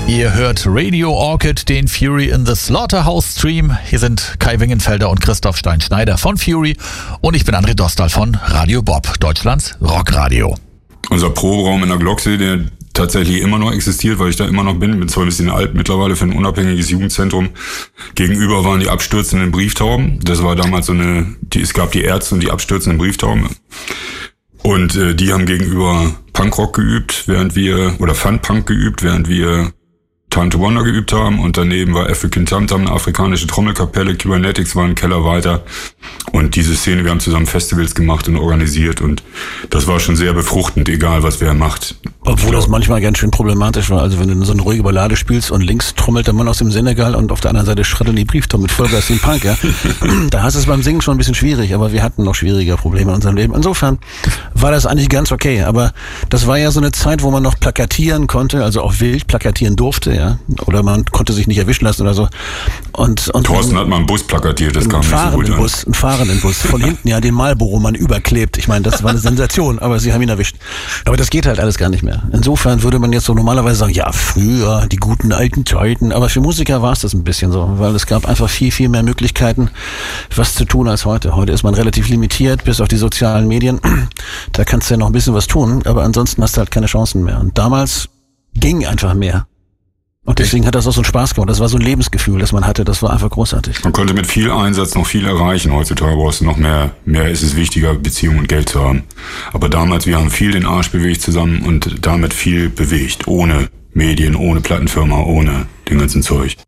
Ihr hört Radio Orchid, den Fury in the Slaughterhouse Stream. Hier sind Kai Wingenfelder und Christoph Stein-Schneider von Fury und ich bin André Dostal von Radio Bob, Deutschlands Rockradio. Unser Proberaum in der Glocksee, der tatsächlich immer noch existiert, weil ich da immer noch bin zwar ein bisschen alt mittlerweile für ein unabhängiges Jugendzentrum. Gegenüber waren die abstürzenden Brieftauben. Das war damals es gab die Ärzte und die abstürzenden Brieftauben. Und die haben gegenüber Punkrock geübt, Fun-Punk geübt, während wir Time to Wonder geübt haben, und daneben war African Tam Tam, eine afrikanische Trommelkapelle, Cybernetics war ein Keller weiter, und diese Szene, wir haben zusammen Festivals gemacht und organisiert, und das war schon sehr befruchtend, egal was wer macht. Obwohl das manchmal ganz schön problematisch war, also wenn du so eine ruhige Ballade spielst und links trommelt der Mann aus dem Senegal und auf der anderen Seite schreddern die Brieftaube mit Vollgas den Punk, ja. Da hast du es beim Singen schon ein bisschen schwierig, aber wir hatten noch schwierige Probleme in unserem Leben. Insofern war das eigentlich ganz okay, aber das war ja so eine Zeit, wo man noch plakatieren konnte, also auch wild plakatieren durfte, ja, oder man konnte sich nicht erwischen lassen oder so. Und Thorsten hat mal einen Bus plakatiert, das kam nicht so gut an. Einen fahrenden Bus, von hinten ja den Marlboro-Mann überklebt. Ich meine, das war eine Sensation, aber sie haben ihn erwischt. Aber das geht halt alles gar nicht mehr. Insofern würde man jetzt so normalerweise sagen, ja, früher, die guten alten Zeiten, aber für Musiker war es das ein bisschen so, weil es gab einfach viel, viel mehr Möglichkeiten, was zu tun als heute. Heute ist man relativ limitiert, bis auf die sozialen Medien. Da kannst du ja noch ein bisschen was tun, aber ansonsten hast du halt keine Chancen mehr. Und damals ging einfach mehr. Und deswegen hat das auch so einen Spaß gemacht. Das war so ein Lebensgefühl, das man hatte. Das war einfach großartig. Man konnte mit viel Einsatz noch viel erreichen. Heutzutage brauchst du noch mehr. Mehr ist es wichtiger, Beziehung und Geld zu haben. Aber damals, wir haben viel den Arsch bewegt zusammen und damit viel bewegt. Ohne Medien, ohne Plattenfirma, ohne den ganzen Zeug.